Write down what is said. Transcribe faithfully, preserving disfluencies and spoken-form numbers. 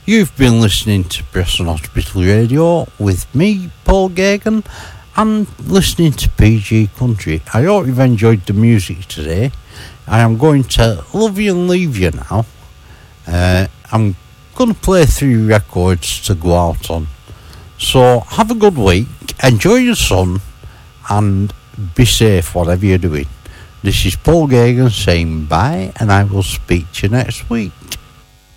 You've been listening to Preston Hospital Radio with me, Paul Gagan, and listening to P G Country. I hope you've enjoyed the music today. I am going to love you and leave you now. Uh, I'm going to play three records to go out on. So have a good week, enjoy your sun, and be safe whatever you're doing. This is Paul Gagan saying bye, and I will speak to you next week.